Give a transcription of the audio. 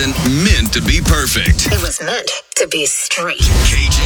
wasn't meant to be perfect. It was meant to be straight. KJ